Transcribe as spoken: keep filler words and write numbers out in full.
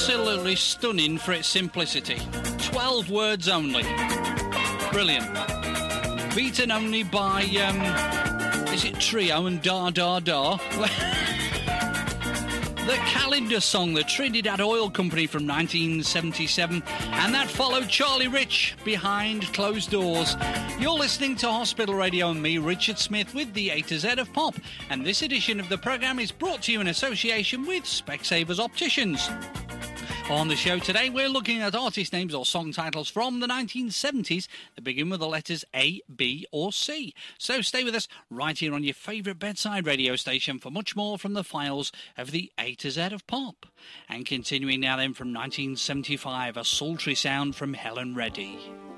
absolutely stunning for its simplicity. Twelve words only. Brilliant. Beaten only by, um, is it Trio and Da Da Da? The Calendar Song, the Trinidad Oil Company from nineteen seventy-seven, and that followed Charlie Rich, Behind Closed Doors. You're listening to Hospital Radio and me, Richard Smith, with the A to Z of Pop, and this edition of the programme is brought to you in association with Specsavers Opticians. On the show today, we're looking at artist names or song titles from the nineteen seventies that begin with the letters A, B or C. So stay with us right here on your favourite bedside radio station for much more from the files of the A to Z of Pop. And continuing now then from nineteen seventy-five, a sultry sound from Helen Reddy.